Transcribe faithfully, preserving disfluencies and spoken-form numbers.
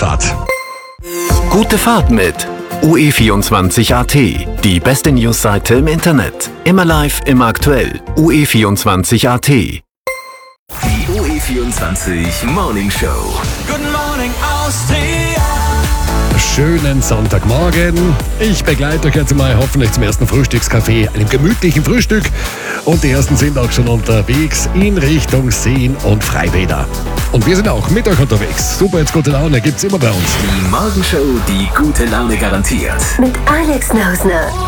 Fahrt. Gute Fahrt mit U E vierundzwanzig Punkt A T, die beste Newsseite im Internet. Immer live, immer aktuell. U E vierundzwanzig Punkt A T. Die U E vierundzwanzig Morning Show. Guten Morgen Austria. Schönen Sonntagmorgen. Ich begleite euch jetzt mal hoffentlich zum ersten Frühstückskaffee, einem gemütlichen Frühstück. Und die ersten sind auch schon unterwegs in Richtung Seen und Freibäder. Und wir sind auch mit euch unterwegs. Super, jetzt gute Laune gibt's immer bei uns. Die Morgenshow, die gute Laune garantiert. Mit Alex Nausner.